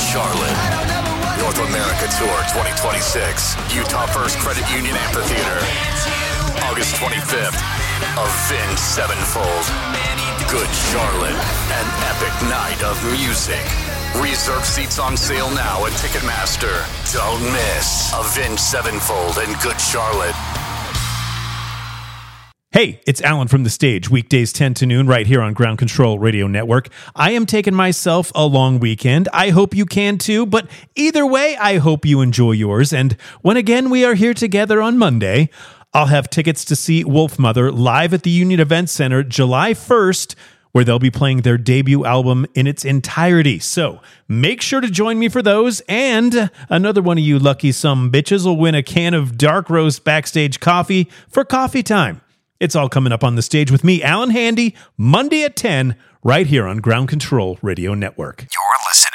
Charlotte. North America Tour 2026. Utah First Credit Union Amphitheater. August 25th. Avenged Sevenfold. Good Charlotte. An epic night of music. Reserve seats on sale now at Ticketmaster. Don't miss Avenged Sevenfold and Good Charlotte. Hey, it's Alan from The Stage, weekdays 10 to noon right here on Ground Control Radio Network. I am taking myself a long weekend. I hope you can too, but either way, I hope you enjoy yours. And when again we are here together on Monday, I'll have tickets to see Wolfmother live at the Union Event Center July 1st, where they'll be playing their debut album in its entirety. So make sure to join me for those, and another one of you lucky sumbitches will win a can of Dark Roast Backstage coffee for coffee time. It's all coming up on The Stage with me, Alan Handy, Monday at 10, right here on Ground Control Radio Network. You're listening